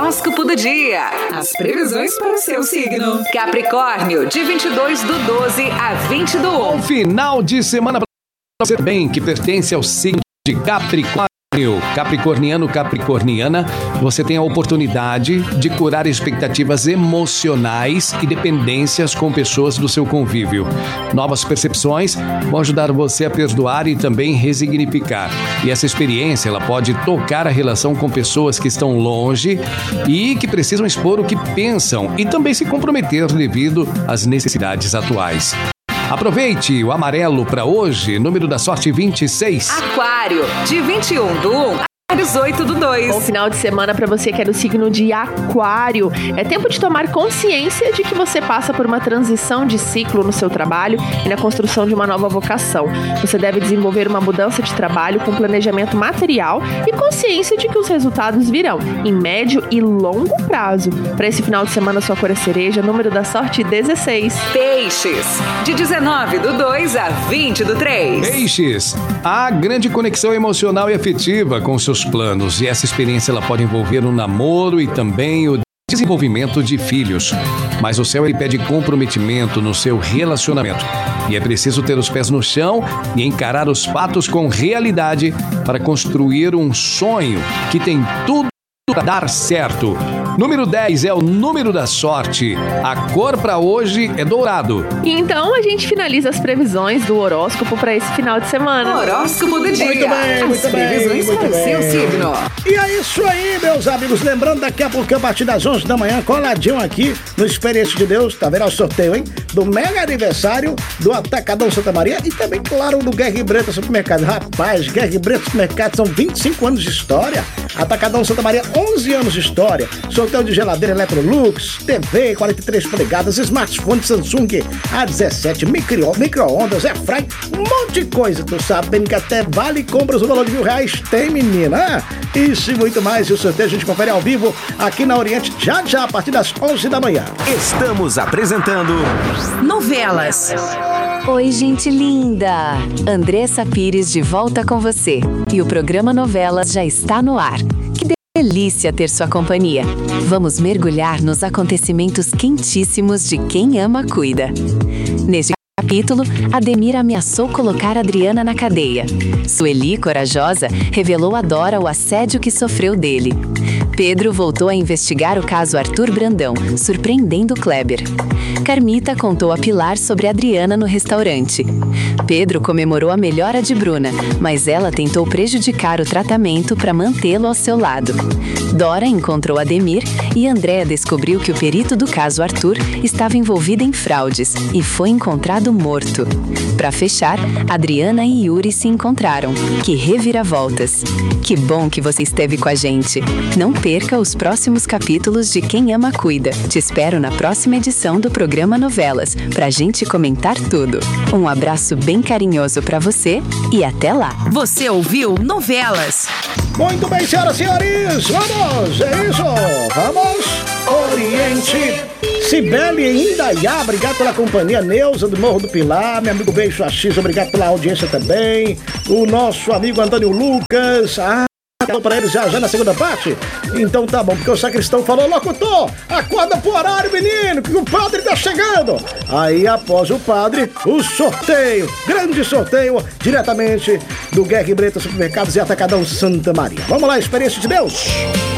Horóscopo do dia. As previsões para o seu signo. Capricórnio, de 22/12 a 20/1. Um final de semana para você bem, que pertence ao signo de Capricórnio. Capricorniano, Capricorniana, você tem a oportunidade de curar expectativas emocionais e dependências com pessoas do seu convívio. Novas percepções vão ajudar você a perdoar e também resignificar. E essa experiência, ela pode tocar a relação com pessoas que estão longe e que precisam expor o que pensam e também se comprometer devido às necessidades atuais. Aproveite o amarelo para hoje, número da sorte 26. Aquário, de 21/1 a 18/2. Bom final de semana para você que é do signo de Aquário. É tempo de tomar consciência de que você passa por uma transição de ciclo no seu trabalho e na construção de uma nova vocação. Você deve desenvolver uma mudança de trabalho com planejamento material e consciência de que os resultados virão em médio e longo prazo. Para esse final de semana, sua cor é cereja, número da sorte 16. Peixes, de 19/2 a 20/3. Peixes, há grande conexão emocional e afetiva com seus planos, e essa experiência ela pode envolver um namoro e também o desenvolvimento de filhos. Mas o céu ele pede comprometimento no seu relacionamento. E é preciso ter os pés no chão e encarar os fatos com realidade para construir um sonho que tem tudo para dar certo. Número 10 é o número da sorte. A cor para hoje é dourado. E então a gente finaliza as previsões do horóscopo para esse final de semana. Horóscopo do dia. Muito bem, As muito previsões bem, para o muito seu bem. signo. E é isso aí, meus amigos. Lembrando, daqui a pouco, a partir das 11 da manhã, coladinho aqui no Experiência de Deus, tá vendo? O sorteio, hein? Do mega aniversário do Atacadão Santa Maria e também, claro, do Guerra e Breta Supermercado. Rapaz, Guerra e Breta Supermercado são 25 anos de história. Atacadão Santa Maria, 11 anos de história. Sorteio de geladeira Electrolux, TV 43 polegadas, smartphone Samsung A17, micro-ondas, airfry, um monte de coisa. Tu sabendo que até vale compras no valor de R$1.000 tem, menina? Isso e muito mais. E o sorteio a gente confere ao vivo aqui na Oriente, já a partir das 11 da manhã. Estamos apresentando Novelas. Oi, gente linda! Andressa Pires de volta com você. E o programa Novelas já está no ar. Que delícia ter sua companhia. Vamos mergulhar nos acontecimentos quentíssimos de Quem Ama Cuida. Neste capítulo, Ademir ameaçou colocar Adriana na cadeia. Sueli, corajosa, revelou a Dora o assédio que sofreu dele. Pedro voltou a investigar o caso Arthur Brandão, surpreendendo Kleber. Carmita contou a Pilar sobre Adriana no restaurante. Pedro comemorou a melhora de Bruna, mas ela tentou prejudicar o tratamento para mantê-lo ao seu lado. Dora encontrou Ademir e Andréa descobriu que o perito do caso Arthur estava envolvido em fraudes e foi encontrado morto. Para fechar, Adriana e Yuri se encontraram. Que reviravoltas! Que bom que você esteve com a gente. Não perca os próximos capítulos de Quem Ama Cuida. Te espero na próxima edição do programa Novelas, pra gente comentar tudo. Um abraço bem carinhoso pra você e até lá. Você ouviu Novelas. Muito bem, senhoras e senhores, vamos, é isso, vamos, Oriente. Cibele e Indaiá, obrigado pela companhia. Neuza do Morro do Pilar, meu amigo Beijo X, obrigado pela audiência também. O nosso amigo Antônio Lucas, então para eles já na segunda parte? Então tá bom, porque o sacristão falou: locutor, acorda pro horário, menino, que o padre tá chegando. Aí após o padre, o sorteio, grande sorteio, diretamente do Guerra e Breta Supermercados e Atacadão Santa Maria. Vamos lá, Experiência de Deus.